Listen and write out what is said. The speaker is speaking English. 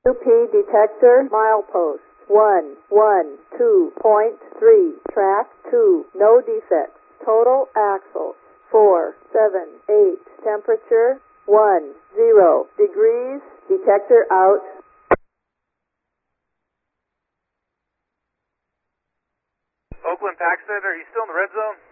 UP detector milepost 112.3, track 2, no defects. Total axles 478, temperature 10 degrees, detector out. Oakland Paxton, are you still in the red zone?